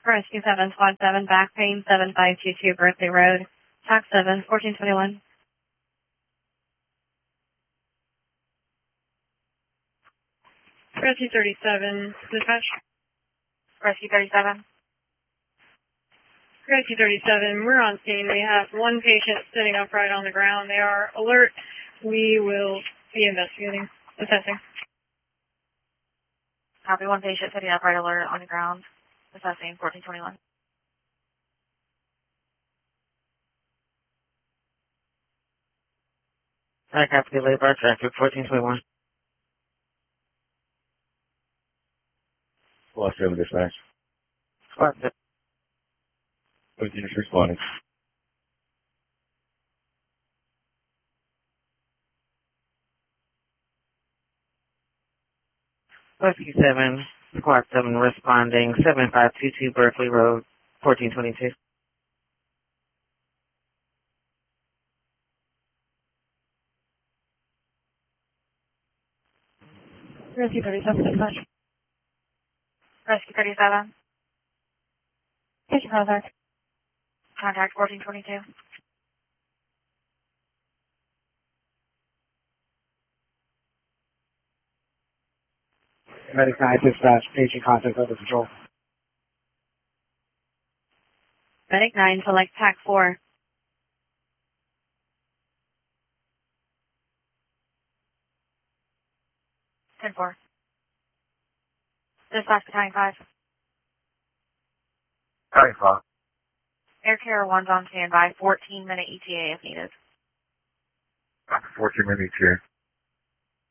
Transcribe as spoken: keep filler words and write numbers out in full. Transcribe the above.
Rescue seven, Squad seven, back pain, seven five two two Berkeley Road, Tac seven, fourteen twenty-one. Rescue thirty-seven, dispatch. Rescue thirty-seven. Rescue thirty-seven, we're on scene. We have one patient sitting upright on the ground. They are alert. We will be investigating, assessing. Copy, one patient sitting upright, alert, on the ground, assessing, fourteen twenty-one. I copy the labor traffic, fourteen twenty-one. Squad seven dispatch. Squad seven. What units responding? Rescue seven, Squad seven responding, seven five two two Berkeley Road, fourteen twenty-two. Rescue thirty-seven, dispatch. Rescue thirty-seven. Patient contact. Contact fourteen twenty-two. Medic nine dispatch, patient contact under control. Medic nine, select Tac four. ten four. Dispatch battalion five. Battalion five. Air Carrier one's on standby, fourteen minute E T A if needed. fourteen minute E T A.